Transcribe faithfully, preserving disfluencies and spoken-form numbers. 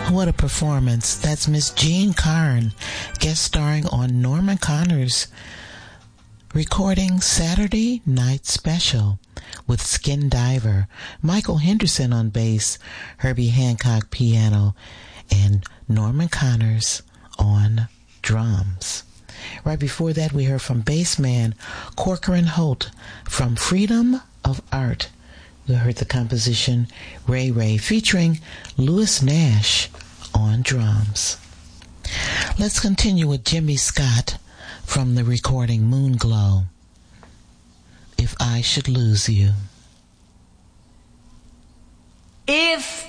What a performance. That's Miss Jean Carn, guest starring on Norman Connor's recording Saturday Night Special with Skin Diver, Michael Henderson on bass, Herbie Hancock piano, and Norman Connors on drums. Right before that, we heard from bassman Corcoran Holt from Freedom of Art. We heard the composition Ray Ray featuring Louis Nash on drums. Let's continue with Jimmy Scott from the recording Moonglow, If I Should Lose You. If